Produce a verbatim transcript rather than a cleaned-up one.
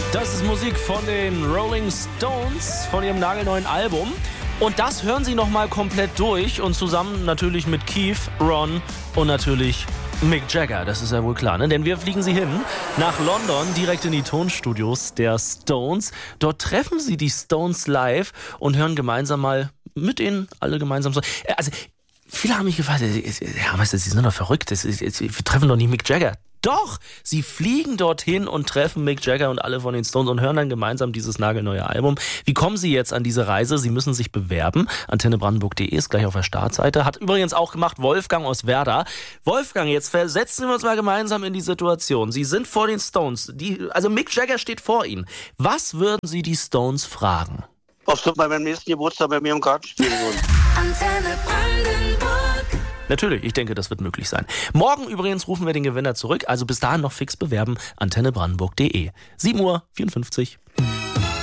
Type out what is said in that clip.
Das ist Musik von den Rolling Stones, von ihrem nagelneuen Album. Und das hören sie nochmal komplett durch und zusammen natürlich mit Keith, Ron und natürlich Mick Jagger. Das ist ja wohl klar, ne? Denn wir fliegen sie hin nach London, direkt in die Tonstudios der Stones. Dort treffen sie die Stones live und hören gemeinsam mal mit ihnen alle gemeinsam so. Also, viele haben mich gefragt, ja, was ist, sie sind doch verrückt, das ist, wir treffen doch nicht Mick Jagger. Doch, sie fliegen dorthin und treffen Mick Jagger und alle von den Stones und hören dann gemeinsam dieses nagelneue Album. Wie kommen Sie jetzt an diese Reise? Sie müssen sich bewerben. Antenne Brandenburg punkt de ist gleich auf der Startseite. Hat übrigens auch gemacht Wolfgang aus Werder. Wolfgang, jetzt versetzen wir uns mal gemeinsam in die Situation. Sie sind vor den Stones. Die, also Mick Jagger steht vor Ihnen. Was würden Sie die Stones fragen? Ob sie bei meinem nächsten Geburtstag bei mir im Garten stehen würden. Antenne Brandenburg. Natürlich, ich denke, das wird möglich sein. Morgen übrigens rufen wir den Gewinner zurück. Also bis dahin noch fix bewerben. Antenne Brandenburg punkt de. sieben Uhr vierundfünfzig.